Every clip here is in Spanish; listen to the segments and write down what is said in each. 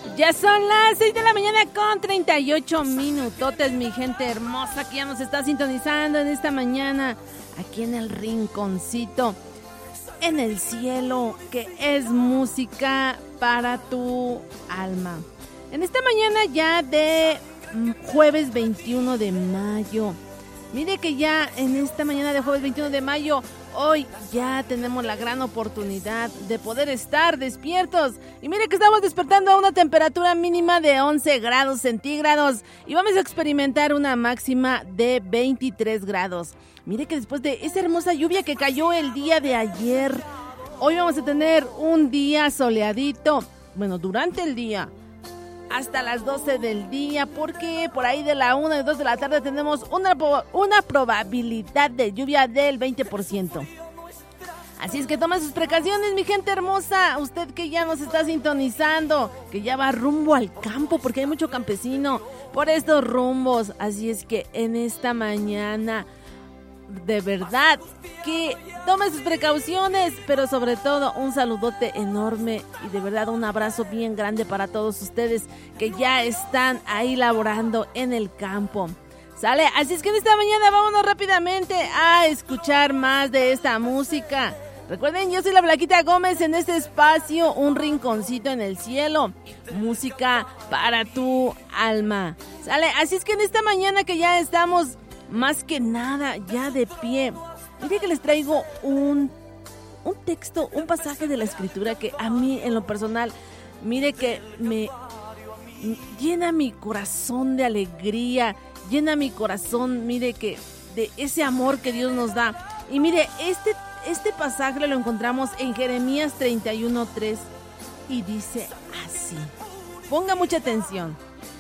Ya son las 6 de la mañana con 38 minutotes, mi gente hermosa que ya nos está sintonizando en esta mañana, aquí en el rinconcito, en el cielo, que es música para tu alma. En esta mañana ya de jueves 21 de mayo, mire que ya en esta mañana de jueves 21 de mayo, hoy ya tenemos la gran oportunidad de poder estar despiertos. Y mire que estamos despertando a una temperatura mínima de 11 grados centígrados y vamos a experimentar una máxima de 23 grados. Mire que después de esa hermosa lluvia que cayó el día de ayer, hoy vamos a tener un día soleadito, bueno, durante el día, hasta las 12 del día, porque por ahí de la 1 y 2 de la tarde tenemos una probabilidad de lluvia del 20%. Así es que toma sus precauciones, mi gente hermosa, usted que ya nos está sintonizando, que ya va rumbo al campo, porque hay mucho campesino por estos rumbos. Así es que en esta mañana, de verdad, que tome sus precauciones, pero sobre todo un saludote enorme y de verdad un abrazo bien grande para todos ustedes que ya están ahí laborando en el campo. ¿Sale? Así es que en esta mañana vámonos rápidamente a escuchar más de esta música. Recuerden, yo soy la Flaquita Gómez en este espacio, un rinconcito en el cielo, música para tu alma. ¿Sale? Así es que en esta mañana que ya estamos más que nada ya de pie, mire que les traigo un texto, un pasaje de la escritura que a mí en lo personal, mire que me llena mi corazón de alegría, llena mi corazón, mire que de ese amor que Dios nos da. Y mire, este pasaje lo encontramos en Jeremías 31:3 y dice así, ponga mucha atención.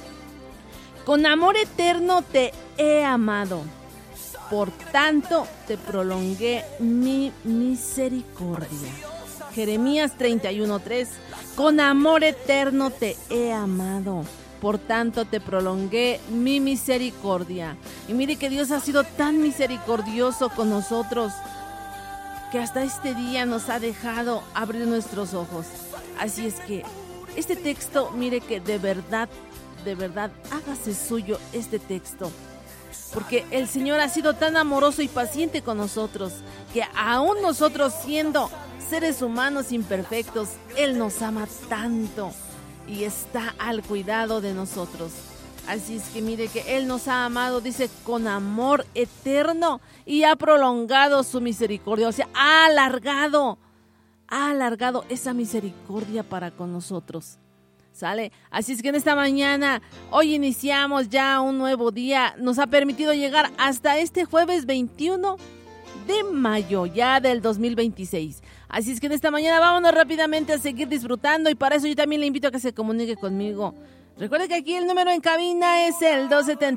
Con amor eterno te he amado, por tanto te prolongué mi misericordia. Jeremías 31:3, con amor eterno te he amado, por tanto te prolongué mi misericordia. Y mire que Dios ha sido tan misericordioso con nosotros, que hasta este día nos ha dejado abrir nuestros ojos. Así es que este texto, mire que de verdad, hágase suyo este texto, porque el Señor ha sido tan amoroso y paciente con nosotros, que aún nosotros siendo seres humanos imperfectos, Él nos ama tanto y está al cuidado de nosotros. Así es que mire que Él nos ha amado, dice, con amor eterno y ha prolongado su misericordia, o sea, ha alargado esa misericordia para con nosotros. ¿Sale? Así es que en esta mañana, hoy iniciamos ya un nuevo día. Nos ha permitido llegar hasta este jueves 21 de mayo ya del 2026. Así es que en esta mañana vámonos rápidamente a seguir disfrutando y para eso yo también le invito a que se comunique conmigo. Recuerde que aquí el número en cabina es el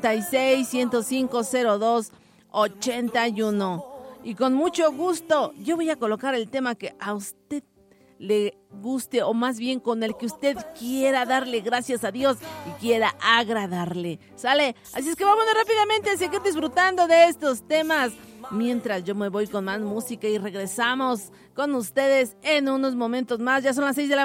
276-105-0281. Y con mucho gusto yo voy a colocar el tema que a usted le guste, o más bien con el que usted quiera darle gracias a Dios y quiera agradarle. ¿Sale? Así es que vámonos rápidamente a seguir disfrutando de estos temas mientras yo me voy con más música y regresamos con ustedes en unos momentos más. Ya son las 6 de la